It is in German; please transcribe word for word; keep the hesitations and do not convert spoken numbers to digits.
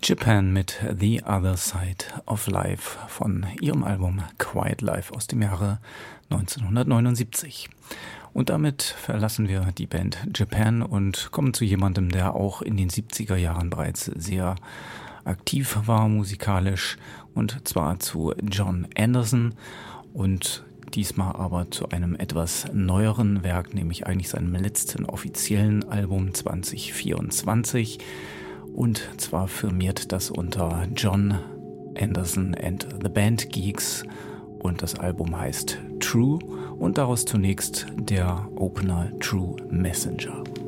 Japan mit The Other Side of Life von ihrem Album Quiet Life aus dem Jahre neunzehnhundertneunundsiebzig. Und damit verlassen wir die Band Japan und kommen zu jemandem, der auch in den siebziger Jahren bereits sehr aktiv war musikalisch, und zwar zu Jon Anderson, und diesmal aber zu einem etwas neueren Werk, nämlich eigentlich seinem letzten offiziellen Album zwanzig vierundzwanzig. Und zwar firmiert das unter Jon Anderson and the Band Geeks und das Album heißt True und daraus zunächst der Opener True Messenger.